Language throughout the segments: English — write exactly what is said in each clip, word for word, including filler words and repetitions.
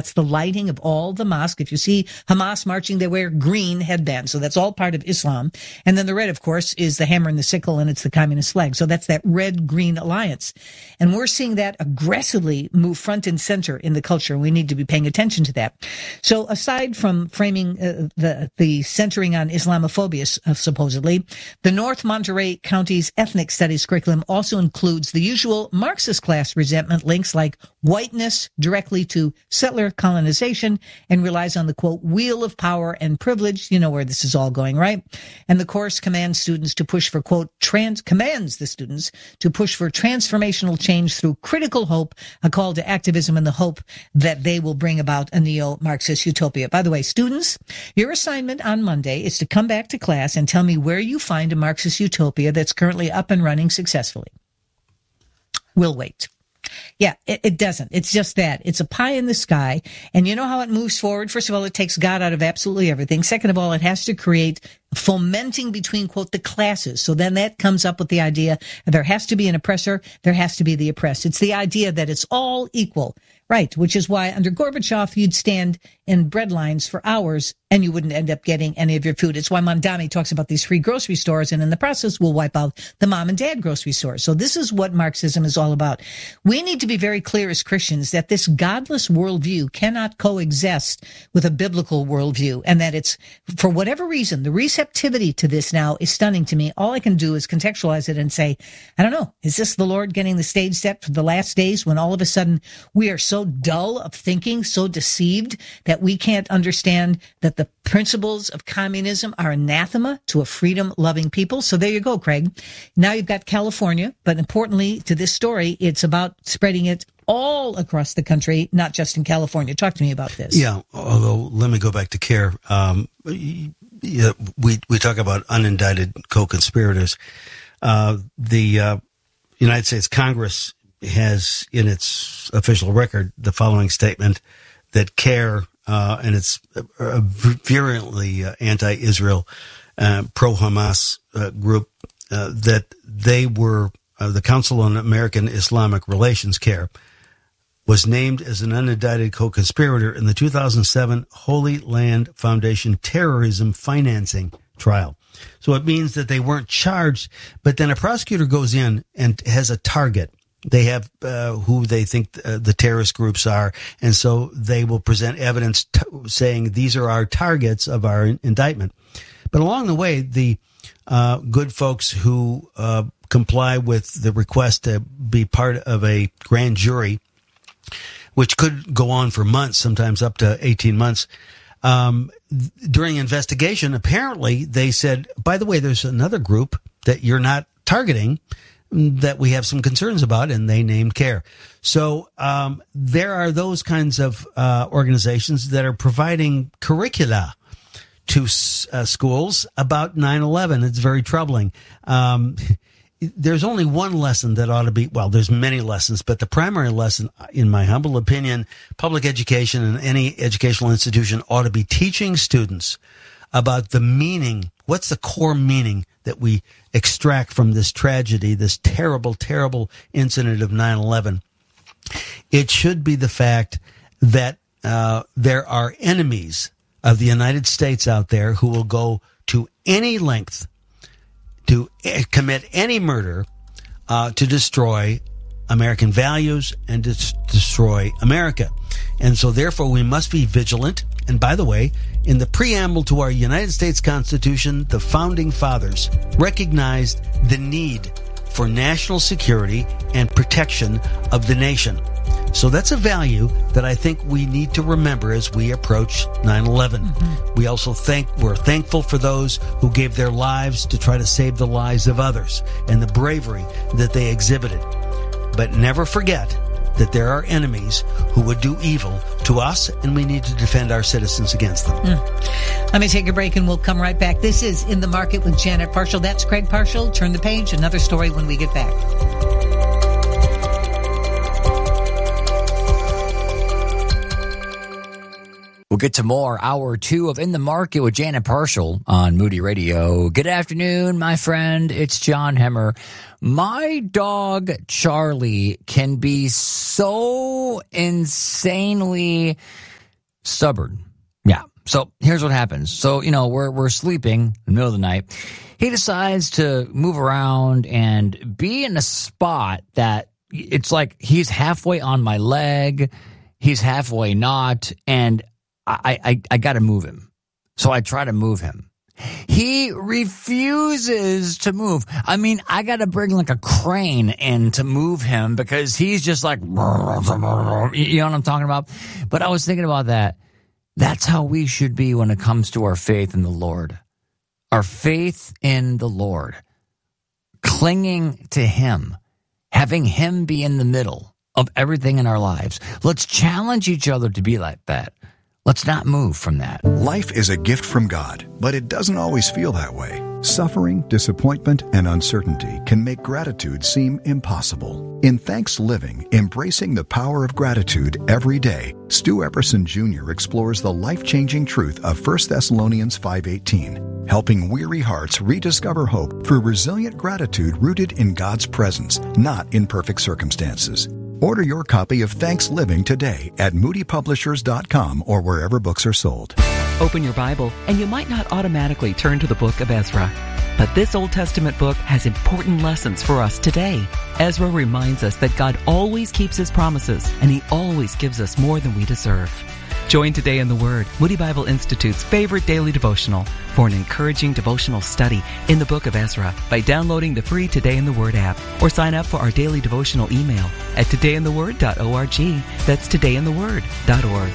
That's the lighting of all the mosque. If you see Hamas marching, they wear green headbands. So that's all part of Islam. And then the red, of course, is the hammer and the sickle, and it's the communist flag. So that's that red-green alliance. And we're seeing that aggressively move front and center in the culture. We need to be paying attention to that. So aside from framing uh, the, the centering on Islamophobia, uh, supposedly, the North Monterey County's ethnic studies curriculum also includes the usual Marxist class resentment links like whiteness directly to settler colonization and relies on the, quote, wheel of power and privilege. You know where this is all going, right? And the course commands students to push for, quote, trans, commands the students to push for transformational change through critical hope, a call to activism in the hope that they will bring about a neo-Marxist utopia. By the way, students, your assignment on Monday is to come back to class and tell me where you find a Marxist utopia that's currently up and running successfully. We'll wait. Yeah, it, it doesn't. It's just that. It's a pie in the sky. And you know how it moves forward? First of all, it takes God out of absolutely everything. Second of all, it has to create fomenting between, quote, the classes. So then that comes up with the idea there has to be an oppressor, there has to be the oppressed. It's the idea that it's all equal, right? Which is why under Gorbachev, you'd stand in bread lines for hours and you wouldn't end up getting any of your food. It's why Mondami talks about these free grocery stores, and in the process will wipe out the mom and dad grocery stores. So this is what Marxism is all about. We need to be very clear as Christians that this godless worldview cannot coexist with a biblical worldview, and that it's, for whatever reason, the receptivity to this now is stunning to me. All I can do is contextualize it and say, I don't know, is this the Lord getting the stage set for the last days when all of a sudden we are so dull of thinking, so deceived that we can't understand that the principles of communism are anathema to a freedom-loving people? So there you go, Craig. Now you've got California, but importantly to this story, it's about spreading it all across the country, not just in California. Talk to me about this. Yeah, although let me go back to CARE. Um, yeah, we, we talk about unindicted co-conspirators. Uh, the uh, United States Congress has in its official record the following statement that CARE, uh, and it's a virulently uh, anti-Israel, uh, pro-Hamas uh, group, uh, that they were, uh, the Council on American Islamic Relations, CARE, was named as an unindicted co-conspirator in the two thousand seven Holy Land Foundation terrorism financing trial. So it means that they weren't charged, but then a prosecutor goes in and has a target. They have uh, who they think uh, the terrorist groups are, and so they will present evidence t- saying these are our targets of our in- indictment. But along the way, the uh, good folks who uh, comply with the request to be part of a grand jury, which could go on for months, sometimes up to eighteen months, um, th- during investigation, apparently they said, by the way, there's another group that you're not targeting that we have some concerns about, and they named CARE. So um, there are those kinds of uh, organizations that are providing curricula to uh, schools about nine eleven. It's very troubling. Um, there's only one lesson that ought to be, well, there's many lessons, but the primary lesson, in my humble opinion, public education and any educational institution ought to be teaching students about the meaning. What's the core meaning that we extract from this tragedy, this terrible, terrible incident of nine eleven? It should be the fact that uh, there are enemies of the United States out there who will go to any length to commit any murder uh, to destroy American values and to s- destroy America. And so therefore we must be vigilant. And by the way, in the preamble to our United States Constitution, the founding fathers recognized the need for national security and protection of the nation. So that's a value that I think we need to remember as we approach nine eleven. Mm-hmm. We also thank, we're thankful for those who gave their lives to try to save the lives of others and the bravery that they exhibited. But never forget that there are enemies who would do evil to us, and we need to defend our citizens against them. Mm. Let me take a break, and we'll come right back. This is In the Market with Janet Parshall. That's Craig Parshall. Turn the page. Another story when we get back. We'll get to more hour two of In the Market with Janet Parshall on Moody Radio. Good afternoon, my friend. It's John Hemmer. My dog, Charlie, can be so insanely stubborn. Yeah. So here's what happens. So, you know, we're, we're sleeping in the middle of the night. He decides to move around and be in a spot that it's like he's halfway on my leg. He's halfway not. And I, I, I got to move him. So I try to move him. He refuses to move. I mean, I got to bring like a crane in to move him because he's just like, you know what I'm talking about? But I was thinking about that. That's how we should be when it comes to our faith in the Lord. Our faith in the Lord. Clinging to Him. Having Him be in the middle of everything in our lives. Let's challenge each other to be like that. Let's not move from that. Life is a gift from God, but it doesn't always feel that way. Suffering, disappointment, and uncertainty can make gratitude seem impossible. In Thanks Living, Embracing the Power of Gratitude Every Day, Stu Epperson Junior explores the life-changing truth of First Thessalonians five eighteen, helping weary hearts rediscover hope through resilient gratitude rooted in God's presence, not in perfect circumstances. Order your copy of Thanks Living today at moody publishers dot com or wherever books are sold. Open your Bible, and you might not automatically turn to the book of Ezra. But this Old Testament book has important lessons for us today. Ezra reminds us that God always keeps His promises, and He always gives us more than we deserve. Join Today in the Word, Moody Bible Institute's favorite daily devotional, for an encouraging devotional study in the book of Ezra by downloading the free Today in the Word app or sign up for our daily devotional email at today in the word dot org. That's today in the word dot org.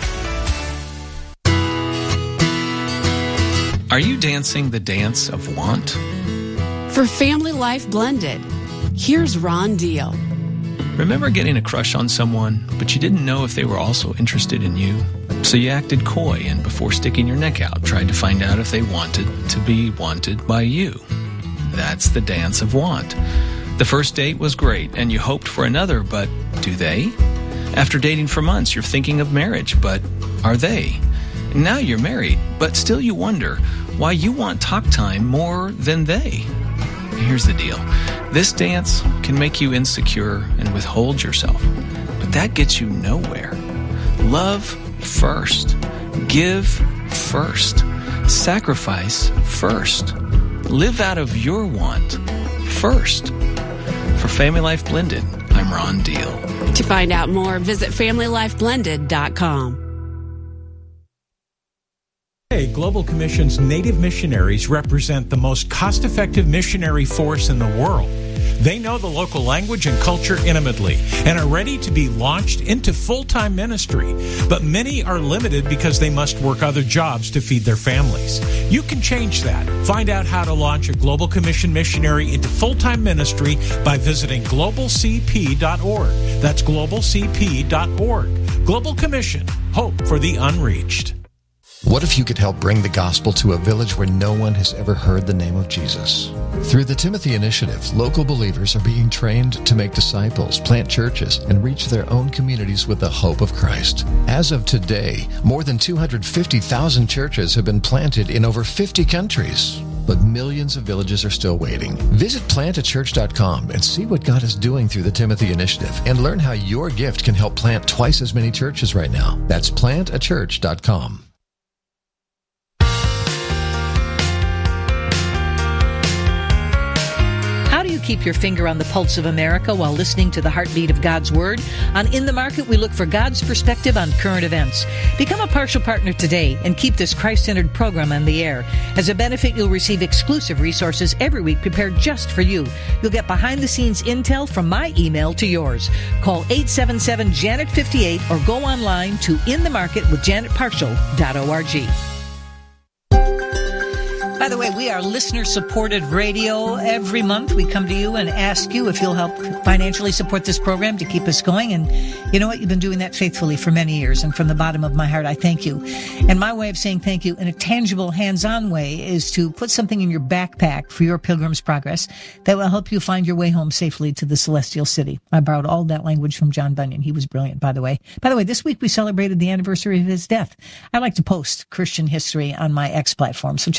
Are you dancing the dance of want? For Family Life Blended, here's Ron Deal. Remember getting a crush on someone, but you didn't know if they were also interested in you? So you acted coy and before sticking your neck out, tried to find out if they wanted to be wanted by you. That's the dance of want. The first date was great and you hoped for another, but do they? After dating for months, you're thinking of marriage, but are they? Now you're married, but still you wonder why you want talk time more than they. Here's the deal. This dance can make you insecure and withhold yourself, but that gets you nowhere. Love first. Give first. Sacrifice first. Live out of your want first. For Family Life Blended, I'm Ron Deal. To find out more, visit family life blended dot com. Global Commission's Native missionaries represent the most cost-effective missionary force in the world. They know the local language and culture intimately and are ready to be launched into full-time ministry. But many are limited because they must work other jobs to feed their families. You can change that. Find out how to launch a Global Commission missionary into full-time ministry by visiting global c p dot org. That's global c p dot org. Global Commission. Hope for the unreached. What if you could help bring the gospel to a village where no one has ever heard the name of Jesus? Through the Timothy Initiative, local believers are being trained to make disciples, plant churches, and reach their own communities with the hope of Christ. As of today, more than two hundred fifty thousand churches have been planted in over fifty countries. But millions of villages are still waiting. Visit plant a church dot com and see what God is doing through the Timothy Initiative and learn how your gift can help plant twice as many churches right now. That's plant a church dot com. How do you keep your finger on the pulse of America while listening to the heartbeat of God's Word? On In the Market, we look for God's perspective on current events. Become a partial partner today and keep this Christ-centered program on the air. As a benefit, you'll receive exclusive resources every week prepared just for you. You'll get behind-the-scenes intel from my email to yours. Call eight seven seven, Janet fifty-eight or go online to in the market with janet partial dot org. By the way, we are listener-supported radio. Every month we come to you and ask you if you'll help financially support this program to keep us going. And you know what? You've been doing that faithfully for many years. And from the bottom of my heart, I thank you. And my way of saying thank you in a tangible, hands-on way is to put something in your backpack for your pilgrim's progress that will help you find your way home safely to the celestial city. I borrowed all that language from John Bunyan. He was brilliant, by the way. By the way, this week we celebrated the anniversary of his death. I like to post Christian history on my X platform, so check it out sometime.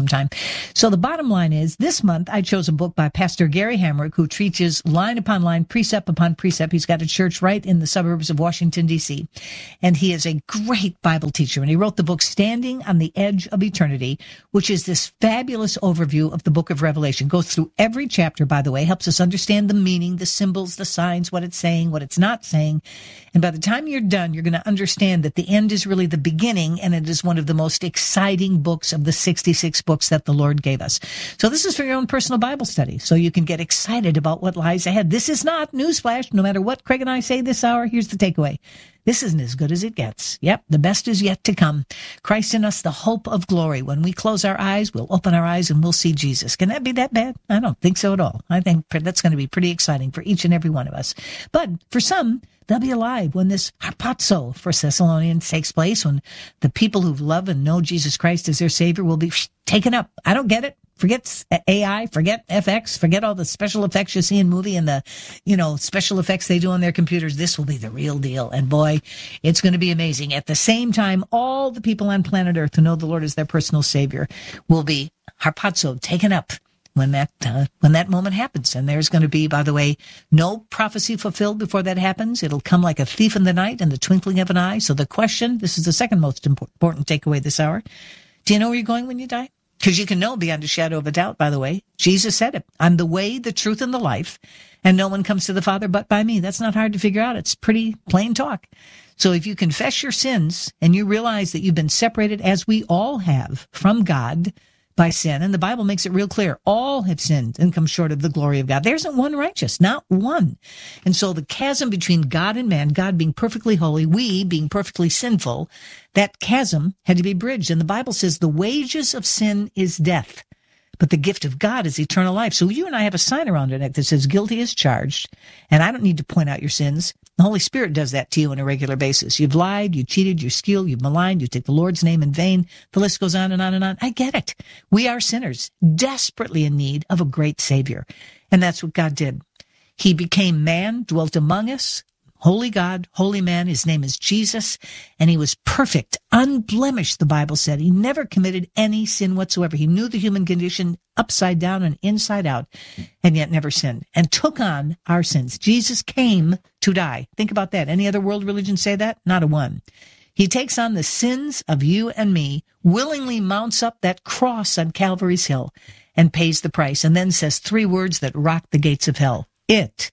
sometime. So the bottom line is, this month I chose a book by Pastor Gary Hamrick, who teaches line upon line, precept upon precept. He's got a church right in the suburbs of Washington, D C, and he is a great Bible teacher. And he wrote the book Standing on the Edge of Eternity, which is this fabulous overview of the book of Revelation. Goes through every chapter, by the way, helps us understand the meaning, the symbols, the signs, what it's saying, what it's not saying. And by the time you're done, you're going to understand that the end is really the beginning, and it is one of the most exciting books of the sixty-six books that the Lord gave us. So this is for your own personal Bible study, so you can get excited about what lies ahead. This is not, newsflash, no matter what Craig and I say this hour, here's the takeaway. This isn't as good as it gets. Yep, the best is yet to come. Christ in us, the hope of glory. When we close our eyes, we'll open our eyes and we'll see Jesus. Can that be that bad? I don't think so at all. I think that's going to be pretty exciting for each and every one of us. But for some, they'll be alive when this harpazo, First Thessalonians, takes place, when the people who love and know Jesus Christ as their Savior will be taken up. I don't get it. Forget A I, forget F X, forget all the special effects you see in movie and the, you know, special effects they do on their computers. This will be the real deal. And boy, it's going to be amazing. At the same time, all the people on planet Earth who know the Lord as their personal Savior will be harpazo, taken up when that, uh, when that moment happens. And there's going to be, by the way, no prophecy fulfilled before that happens. It'll come like a thief in the night in the twinkling of an eye. So the question, this is the second most important takeaway this hour. Do you know where you're going when you die? Because you can know beyond a shadow of a doubt, by the way. Jesus said it. I'm the way, the truth, and the life, and no one comes to the Father but by me. That's not hard to figure out. It's pretty plain talk. So if you confess your sins and you realize that you've been separated, as we all have, from God by sin, and the Bible makes it real clear, all have sinned and come short of the glory of God. There isn't one righteous, not one. And so the chasm between God and man, God being perfectly holy, we being perfectly sinful, that chasm had to be bridged. And the Bible says the wages of sin is death, but the gift of God is eternal life. So you and I have a sign around our neck that says guilty as charged, and I don't need to point out your sins. The Holy Spirit does that to you on a regular basis. You've lied, you cheated, you steal, you've maligned, you take the Lord's name in vain. The list goes on and on and on. I get it. We are sinners, desperately in need of a great Savior. And that's what God did. He became man, dwelt among us, holy God, holy man. His name is Jesus, and he was perfect, unblemished, the Bible said. He never committed any sin whatsoever. He knew the human condition upside down and inside out, and yet never sinned, and took on our sins. Jesus came to die. Think about that. Any other world religion say that? Not a one. He takes on the sins of you and me, willingly mounts up that cross on Calvary's Hill, and pays the price, and then says three words that rock the gates of hell. It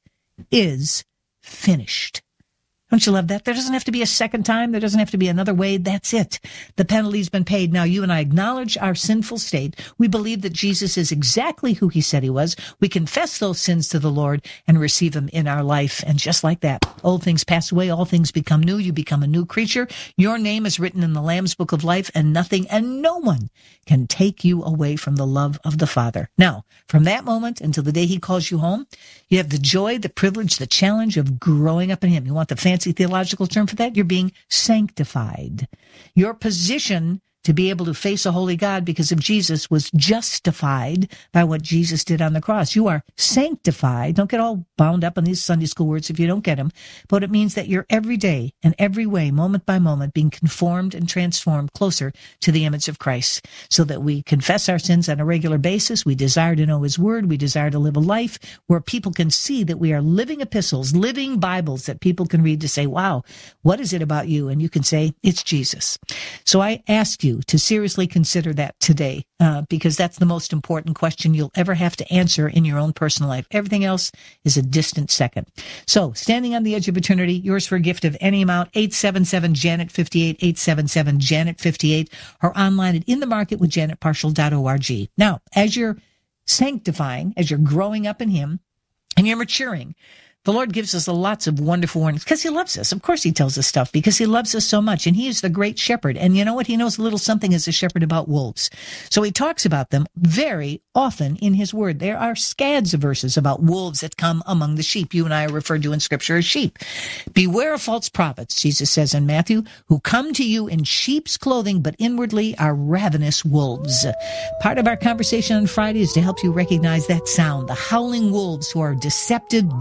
is finished. Don't you love that? There doesn't have to be a second time. There doesn't have to be another way. That's it. The penalty's been paid. Now, you and I acknowledge our sinful state. We believe that Jesus is exactly who he said he was. We confess those sins to the Lord and receive him in our life. And just like that, old things pass away, all things become new. You become a new creature. Your name is written in the Lamb's Book of Life, and nothing and no one can take you away from the love of the Father. Now, from that moment until the day he calls you home, you have the joy, the privilege, the challenge of growing up in him. You want the fancy theological term for that? You're being sanctified. Your position to be able to face a holy God because of Jesus was justified by what Jesus did on the cross. You are sanctified. Don't get all bound up on these Sunday school words if you don't get them. But it means that you're every day and every way, moment by moment, being conformed and transformed closer to the image of Christ, so that we confess our sins on a regular basis. We desire to know his word. We desire to live a life where people can see that we are living epistles, living Bibles that people can read to say, wow, what is it about you? And you can say, it's Jesus. So I ask you to seriously consider that today, uh, because that's the most important question you'll ever have to answer in your own personal life. Everything else is a distant second. So, Standing on the Edge of Eternity, yours for a gift of any amount, eight seven seven, Janet fifty-eight, eight seven seven, Janet fifty-eight, or online at in the market with janet partial dot org. Now, as you're sanctifying, as you're growing up in him, and you're maturing, the Lord gives us lots of wonderful warnings because he loves us. Of course he tells us stuff because he loves us so much, and he is the great shepherd. And you know what? He knows a little something as a shepherd about wolves. So he talks about them very often in his word. There are scads of verses about wolves that come among the sheep. You and I are referred to in Scripture as sheep. Beware of false prophets, Jesus says in Matthew, who come to you in sheep's clothing, but inwardly are ravenous wolves. Part of our conversation on Friday is to help you recognize that sound, the howling wolves who are deceptive, devious,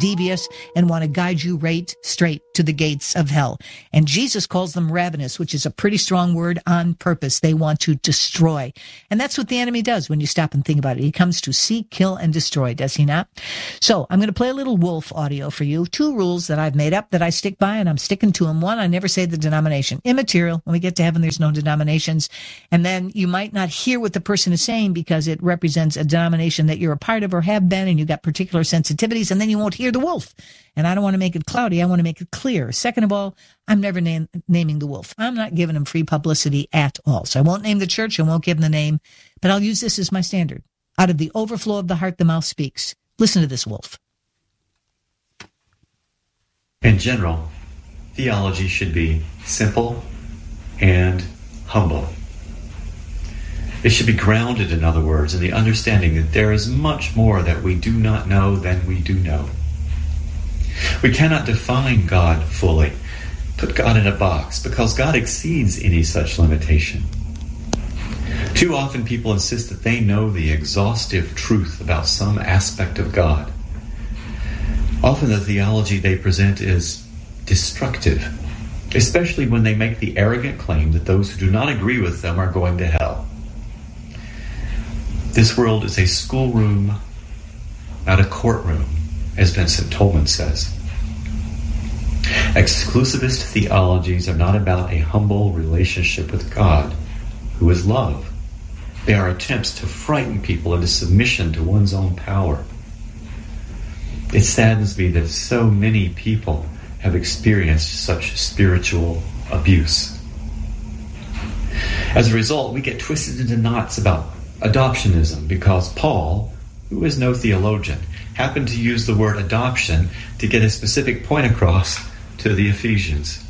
and want to guide you right straight to the gates of hell. And Jesus calls them ravenous, which is a pretty strong word, on purpose. They want to destroy. And that's what the enemy does when you stop and think about it. He comes to seek, kill, and destroy, does he not? So I'm going to play a little wolf audio for you. Two rules that I've made up that I stick by, and I'm sticking to them. One, I never say the denomination. Immaterial. When we get to heaven, there's no denominations. And then you might not hear what the person is saying because it represents a denomination that you're a part of or have been, and you got particular sensitivities, and then you won't hear the wolf. And I don't want to make it cloudy. I want to make it clear. Second of all, I'm never name, naming the wolf. I'm not giving him free publicity at all. So I won't name the church. I won't give him the name, but I'll use this as my standard. Out of the overflow of the heart, the mouth speaks. Listen to this wolf. In general, theology should be simple and humble. It should be grounded, in other words, in the understanding that there is much more that we do not know than we do know. We cannot define God fully, put God in a box, because God exceeds any such limitation. Too often people insist that they know the exhaustive truth about some aspect of God. Often the theology they present is destructive, especially when they make the arrogant claim that those who do not agree with them are going to hell. This world is a schoolroom, not a courtroom, as Vincent Tolman says. Exclusivist theologies are not about a humble relationship with God, who is love. They are attempts to frighten people into submission to one's own power. It saddens me that so many people have experienced such spiritual abuse. As a result, we get twisted into knots about adoptionism because Paul, who is no theologian, happened to use the word adoption to get a specific point across to the Ephesians.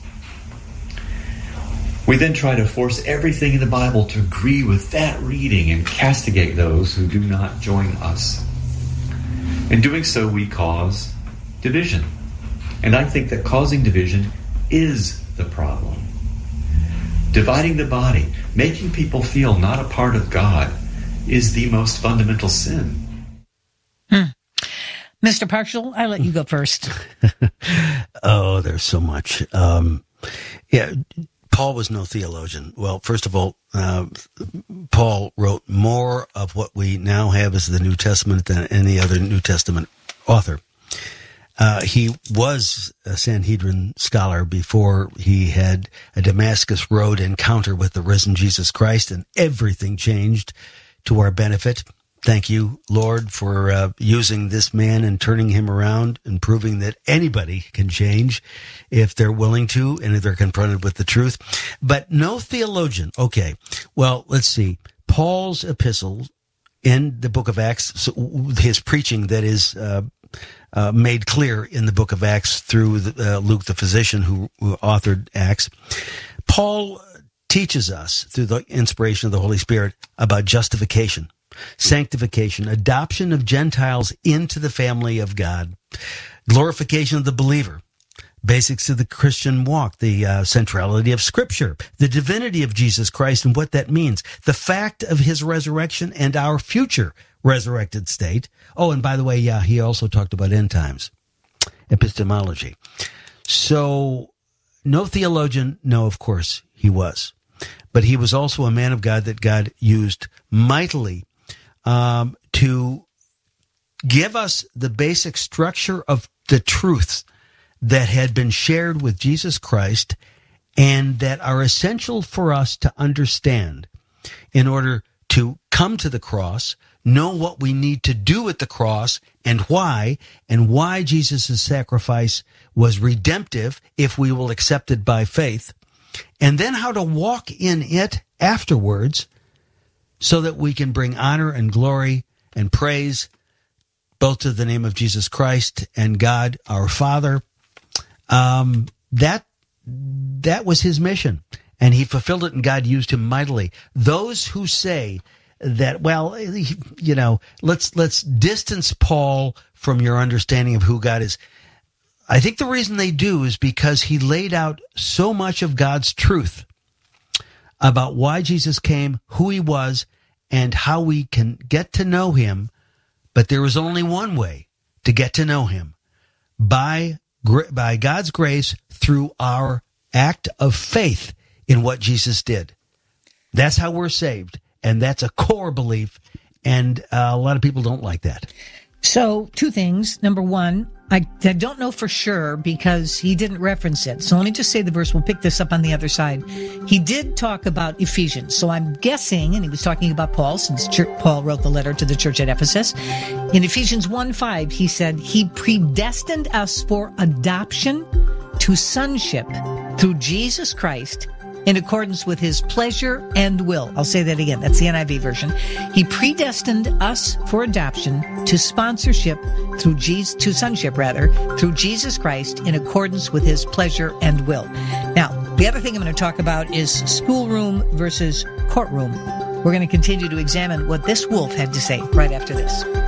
We then try to force everything in the Bible to agree with that reading and castigate those who do not join us. In doing so, we cause division. And I think that causing division is the problem. Dividing the body, making people feel not a part of God, is the most fundamental sin. Hmm. Mister Parkshall, I let you go first. Oh, there's so much. Um, yeah, Paul was no theologian. Well, first of all, uh, Paul wrote more of what we now have as the New Testament than any other New Testament author. Uh, he was a Sanhedrin scholar before he had a Damascus Road encounter with the risen Jesus Christ, and everything changed to our benefit. Thank you, Lord, for uh, using this man and turning him around and proving that anybody can change if they're willing to and if they're confronted with the truth. But no theologian. Okay, well, let's see. Paul's epistle in the book of Acts, so his preaching that is uh, uh, made clear in the book of Acts through the, uh, Luke the physician who, who authored Acts. Paul teaches us through the inspiration of the Holy Spirit about justification, sanctification, adoption of Gentiles into the family of God, glorification of the believer, basics of the Christian walk, the uh, centrality of Scripture, the divinity of Jesus Christ and what that means, the fact of his resurrection and our future resurrected state. Oh, and by the way, yeah, he also talked about end times, epistemology. So, no theologian, no, of course he was. But he was also a man of God that God used mightily um, to give us the basic structure of the truths that had been shared with Jesus Christ and that are essential for us to understand in order to come to the cross, know what we need to do at the cross and why, and why Jesus' sacrifice was redemptive if we will accept it by faith, and then how to walk in it afterwards so that we can bring honor and glory and praise both to the name of Jesus Christ and God our Father. Um, that, that was his mission, and he fulfilled it, and God used him mightily. Those who say that, well, you know, let's, let's distance Paul from your understanding of who God is. I think the reason they do is because he laid out so much of God's truth about why Jesus came, who he was, and how we can get to know him. But there is only one way to get to know him, by by God's grace through our act of faith in what Jesus did. That's how we're saved, and that's a core belief, and uh, a lot of people don't like that. So, two things. Number one, I, I don't know for sure because he didn't reference it. So let me just say the verse. We'll pick this up on the other side. He did talk about Ephesians. So I'm guessing, and he was talking about Paul, since church, Paul wrote the letter to the church at Ephesus. In Ephesians one five, he said, he predestined us for adoption to sonship through Jesus Christ, in accordance with his pleasure and will. I'll say that again. That's the N I V version. He predestined us for adoption to sponsorship through Jesus, to sonship rather, through Jesus Christ in accordance with his pleasure and will. Now, the other thing I'm going to talk about is schoolroom versus courtroom. We're going to continue to examine what this wolf had to say right after this.